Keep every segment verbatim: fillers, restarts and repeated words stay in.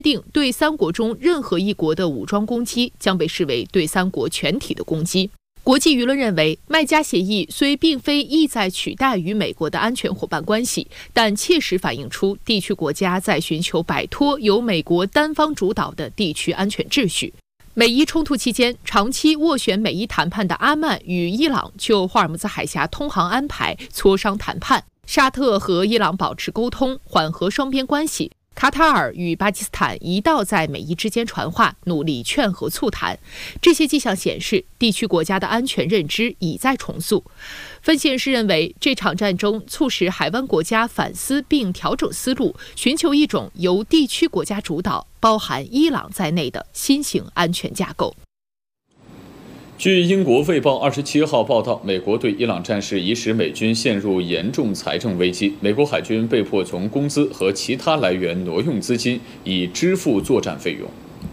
定对三国中任何一国的武装攻击将被视为对三国全体的攻击。国际舆论认为，麦加协议虽并非意在取代与美国的安全伙伴关系，但切实反映出地区国家在寻求摆脱由美国单方主导的地区安全秩序。美伊冲突期间，长期斡旋美伊谈判的阿曼与伊朗就霍尔木兹海峡通航安排磋商谈判，沙特和伊朗保持沟通，缓和双边关系。卡塔尔与巴基斯坦一道在美伊之间传话，努力劝和促谈。这些迹象显示，地区国家的安全认知已在重塑。分析人士认为，这场战争促使海湾国家反思并调整思路，寻求一种由地区国家主导，包含伊朗在内的新型安全架构。 据英国《卫报》二十七号报道，美国对伊朗战事已使美军陷入严重财政危机，美国海军被迫从工资和其他来源挪用资金，以支付作战费用。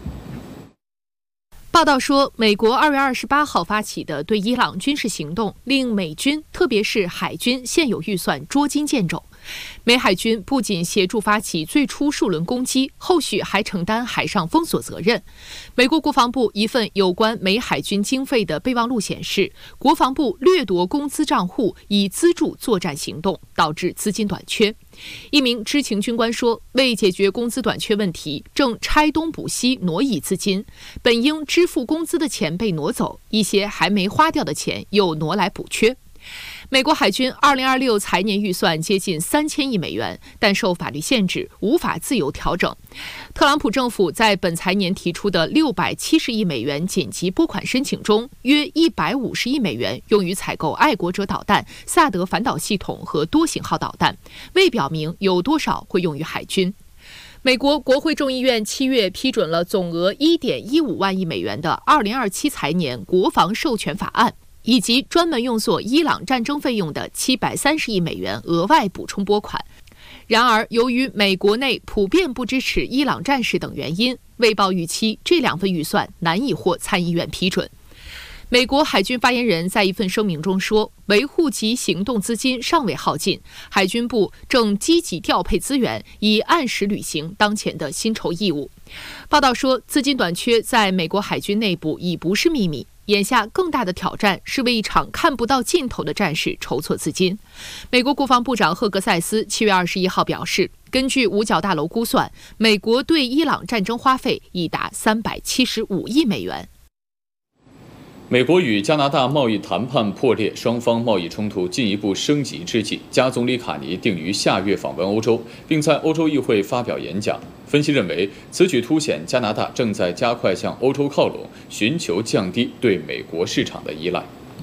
报道说，美国二月二十八号发起的对伊朗军事行动，令美军，特别是海军现有预算捉襟见肘。美海军不仅协助发起最初数轮攻击，后续还承担海上封锁责任。美国国防部一份有关美海军经费的备忘录显示，国防部掠夺工资账户以资助作战行动，导致资金短缺。一名知情军官说，为解决工资短缺问题，正拆东补西挪移资金，本应支付工资的钱被挪走，一些还没花掉的钱又挪来补缺。美国海军二零二六财年预算接近三千亿美元，但受法律限制，无法自由调整。特朗普政府在本财年提出的六百七十亿美元紧急拨款申请中，约一百五十亿美元用于采购爱国者导弹、萨德反导系统和多型号导弹，未表明有多少会用于海军。美国国会众议院七月批准了总额一点一五万亿美元的二零二七财年国防授权法案，以及专门用作伊朗战争费用的七百三十亿美元额外补充拨款。然而，由于美国内普遍不支持伊朗战事等原因，卫报预期这两份预算难以获参议院批准。美国海军发言人在一份声明中说，维护及行动资金尚未耗尽，海军部正积极调配资源，以按时履行当前的薪酬义务。报道说，资金短缺在美国海军内部已不是秘密，眼下更大的挑战是为一场看不到尽头的战事筹措资金。美国国防部长赫格塞斯七月二十一号表示，根据五角大楼估算，美国对伊朗战争花费已达三百七十五亿美元。 美国与加拿大贸易谈判破裂，双方贸易冲突进一步升级之际，加总理卡尼定于下月访问欧洲，并在欧洲议会发表演讲。分析认为，此举凸显加拿大正在加快向欧洲靠拢，寻求降低对美国市场的依赖。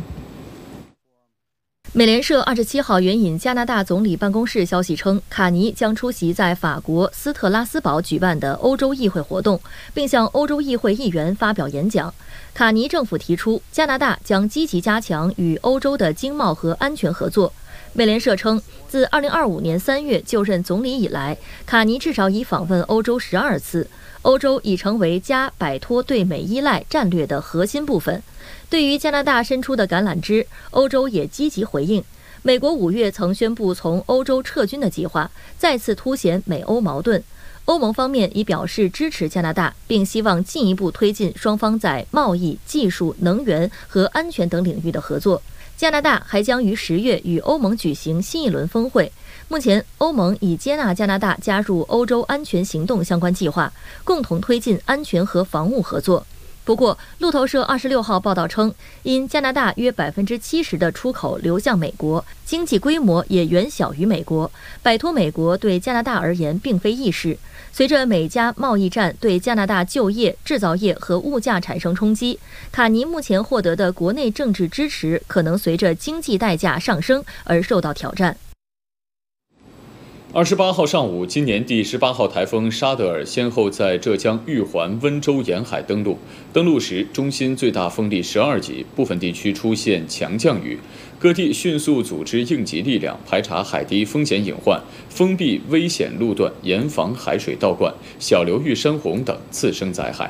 美联社二十七号援引加拿大总理办公室消息称，卡尼将出席在法国斯特拉斯堡举办的欧洲议会活动，并向欧洲议会议员发表演讲。卡尼政府提出，加拿大将积极加强与欧洲的经贸和安全合作。美联社称，自二零二五年三月就任总理以来，卡尼至少已访问欧洲十二次。欧洲已成为加摆脱对美依赖战略的核心部分。对于加拿大伸出的橄榄枝，欧洲也积极回应。美国五月曾宣布从欧洲撤军的计划，再次凸显美欧矛盾。欧盟方面已表示支持加拿大，并希望进一步推进双方在贸易、技术、能源和安全等领域的合作。加拿大还将于十月与欧盟举行新一轮峰会。目前，欧盟已接纳加拿大加入欧洲安全行动相关计划，共同推进安全和防务合作。不过，路透社二十六号报道称，因加拿大约百分之七十的出口流向美国，经济规模也远小于美国，摆脱美国对加拿大而言并非易事。随着美加贸易战对加拿大就业、制造业和物价产生冲击，卡尼目前获得的国内政治支持可能随着经济代价上升而受到挑战。 二十八号上午，今年第十八号台风沙德尔先后在浙江玉环、温州沿海登陆。登陆时，中心最大风力十二级，部分地区出现强降雨。各地迅速组织应急力量，排查海堤风险隐患，封闭危险路段，严防海水倒灌、小流域山洪等次生灾害。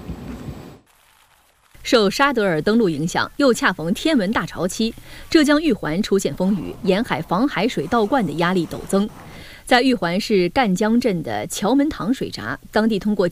受沙德尔登陆影响，又恰逢天文大潮期，浙江玉环出现风雨，沿海防海水倒灌的压力陡增。 在玉环市赣江镇的桥门塘水闸，当地通过